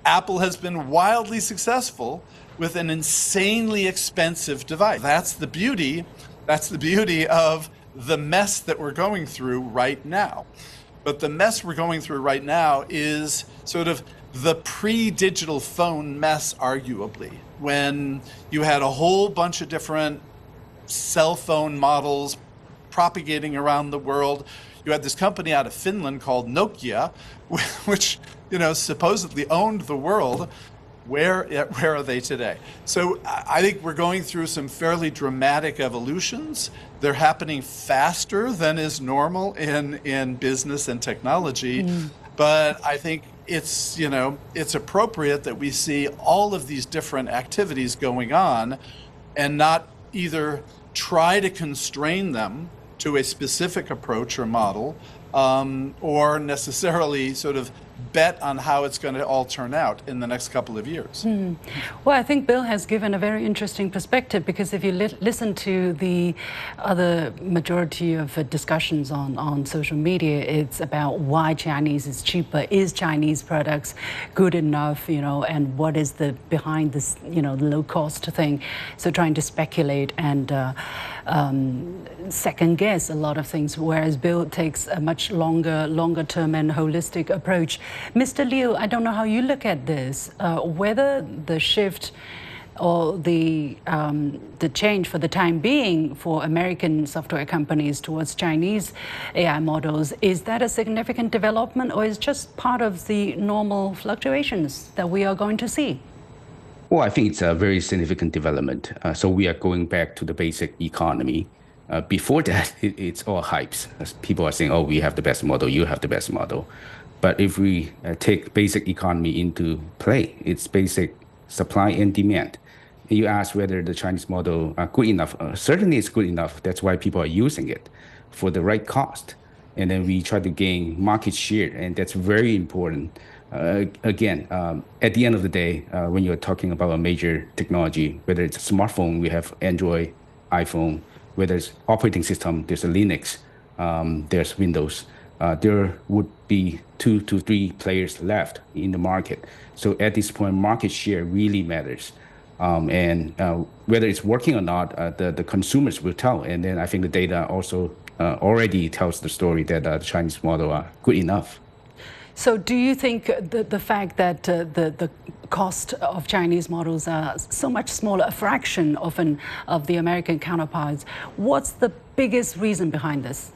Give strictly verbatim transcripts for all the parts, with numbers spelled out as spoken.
Apple has been wildly successful with an insanely expensive device. That's the beauty, that's the beauty of the mess that we're going through right now. But the mess we're going through right now is sort of the pre-digital phone mess, arguably, when you had a whole bunch of different cell phone models propagating around the world. You had this company out of Finland called Nokia, which, you know, supposedly owned the world. Where, where are they today? So I think we're going through some fairly dramatic evolutions. They're happening faster than is normal in, in business and technology. Mm. But I think it's, you know, it's appropriate that we see all of these different activities going on and not either try to constrain them to a specific approach or model, um, or necessarily sort of bet on how it's going to all turn out in the next couple of years. Mm. Well, I think Bill has given a very interesting perspective, because if you li listen to the other majority of uh, discussions on, on social media, it's about why Chinese is cheaper, is Chinese products good enough, you know, and what is the behind this, you know, low cost thing. So trying to speculate and uh, um, second guess a lot of things, whereas Bill takes a much longer, longer term and holistic approach. Mister Liu, I don't know how you look at this, uh, whether the shift or the, um, the change for the time being for American software companies towards Chinese A I models, is that a significant development, or is just part of the normal fluctuations that we are going to see? Well, I think it's a very significant development. Uh, so we are going back to the basic economy. Uh, before that, it, it's all hypes. As people are saying, oh, we have the best model, you have the best model. But if we uh, take basic economy into play, it's basic supply and demand. And you ask whether the Chinese model are good enough. Uh, certainly it's good enough. That's why people are using it for the right cost. And then we try to gain market share, and that's very important. Uh, again, um, at the end of the day, uh, when you're talking about a major technology, whether it's a smartphone, we have Android, iPhone, whether it's operating system, there's a Linux, um, there's Windows. Uh, there would be two to three players left in the market. So at this point, market share really matters. Um, and uh, whether it's working or not, uh, the, the consumers will tell. And then I think the data also uh, already tells the story that uh, the Chinese model are good enough. So do you think the, the fact that uh, the, the cost of Chinese models are so much smaller, a fraction often of the American counterparts, what's the biggest reason behind this?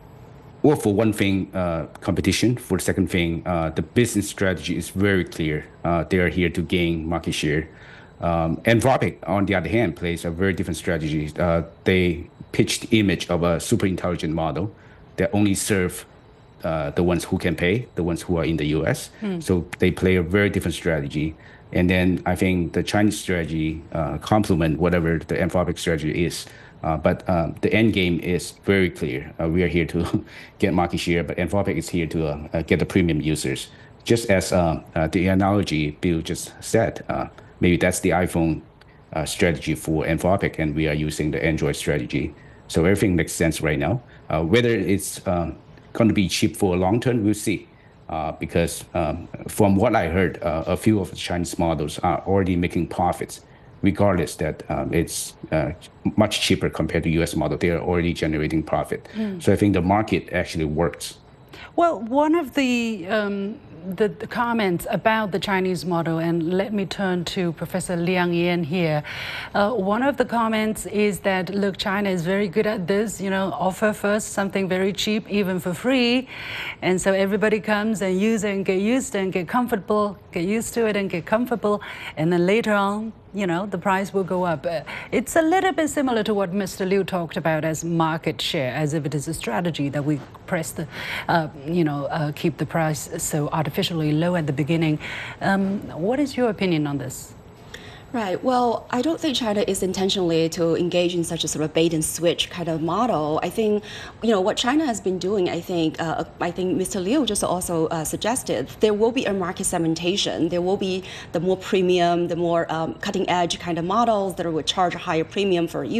Well, for one thing, uh, competition. For the second thing, uh, the business strategy is very clear. Uh, they are here to gain market share. Um, Anthropic, on the other hand, plays a very different strategy. Uh, they pitched the image of a super intelligent model that only serve uh, the ones who can pay, the ones who are in the U S. Hmm. So they play a very different strategy. And then I think the Chinese strategy uh, complement whatever the Anthropic strategy is. Uh, but um, the end game is very clear. Uh, we are here to get market share, but Anthropic is here to uh, uh, get the premium users. Just as uh, uh, the analogy Bill just said, uh, maybe that's the iPhone uh, strategy for Anthropic, and we are using the Android strategy. So everything makes sense right now. Uh, whether it's um, going to be cheap for a long term, we'll see. Uh, because um, from what I heard, uh, a few of the Chinese models are already making profits, regardless that um, it's uh, much cheaper compared to U S model. They are already generating profit. Mm. So I think the market actually works. Well, one of the, um, the, the comments about the Chinese model, and let me turn to Professor Liang Yan here. Uh, one of the comments is that, look, China is very good at this, you know, offer first something very cheap, even for free. And so everybody comes and use it and get used and get comfortable, get used to it and get comfortable. And then later on, you know, the price will go up. Uh, it's a little bit similar to what Mister Liu talked about as market share, as if it is a strategy that we press the, uh, you know, uh, keep the price so artificially low at the beginning. Um, what is your opinion on this? Right. Well, I don't think China is intentionally to engage in such a sort of bait and switch kind of model. I think, you know, what China has been doing, I think, uh, I think Mister Liu just also uh, suggested, there will be a market segmentation. There will be the more premium, the more um, cutting edge kind of models that would charge a higher premium for you.